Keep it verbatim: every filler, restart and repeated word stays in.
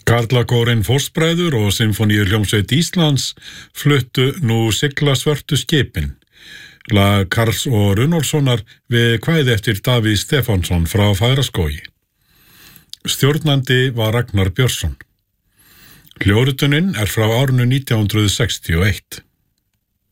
Karlakórinn Fóstbræður og Sinfóníuhljómsveit Íslands fluttu nú sigla svörtu skipin. Lag Karls og Runólfssonar við kvæði eftir Davíð Stefánsson frá Fagraskógi. Stjórnandi var Ragnar Björnsson. Hljóðritunin er frá árinu nítján hundruð sextíu og eitt.